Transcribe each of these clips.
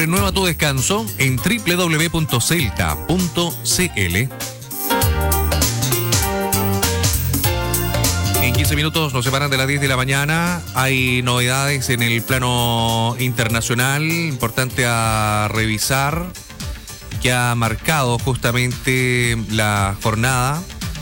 Renueva tu descanso en www.celta.cl. En 15 minutos nos separan de las 10 de la mañana. Hay novedades en el plano internacional, importante a revisar, que ha marcado justamente la jornada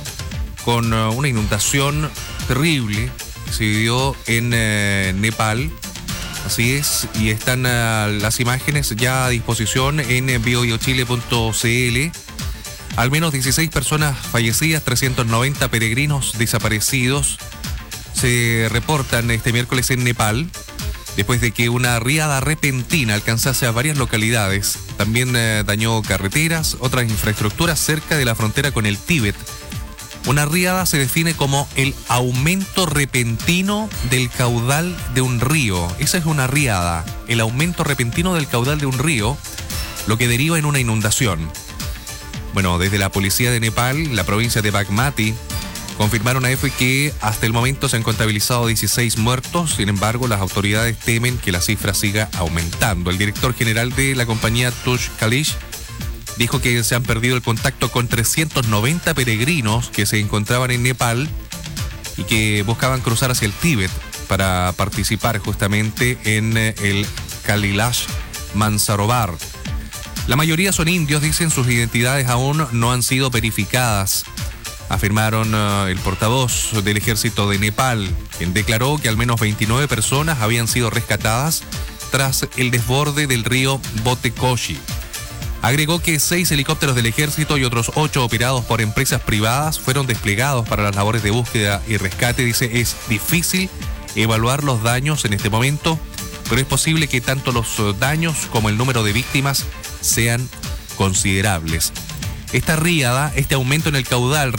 con una inundación terrible que se vivió en Nepal. Así es, y están las imágenes ya a disposición en biobiochile.cl. Al menos 16 personas fallecidas, 390 peregrinos desaparecidos se reportan este miércoles en Nepal, después de que una riada repentina alcanzase a varias localidades. También dañó carreteras, otras infraestructuras cerca de la frontera con el Tíbet. Una riada se define como el aumento repentino del caudal de un río. Esa es una riada, el aumento repentino del caudal de un río, lo que deriva en una inundación. Bueno, desde la policía de Nepal, la provincia de Bagmati, confirmaron a EFE que hasta el momento se han contabilizado 16 muertos. Sin embargo, las autoridades temen que la cifra siga aumentando. El director general de la compañía Tush Kalish dijo que se han perdido el contacto con 390 peregrinos que se encontraban en Nepal y que buscaban cruzar hacia el Tíbet para participar justamente en el Kailash Mansarovar. La mayoría son indios, dicen, sus identidades aún no han sido verificadas, afirmaron el portavoz del ejército de Nepal, quien declaró que al menos 29 personas habían sido rescatadas tras el desborde del río Botekoshi. Agregó que 6 helicópteros del ejército y otros 8 operados por empresas privadas fueron desplegados para las labores de búsqueda y rescate. Dice, es difícil evaluar los daños en este momento, pero es posible que tanto los daños como el número de víctimas sean considerables. Esta riada, este aumento en el caudal